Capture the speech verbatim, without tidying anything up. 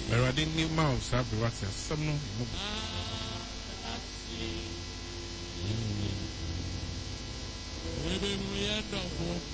Eradi ni mouse abi wati asam no. Ebe mu yendo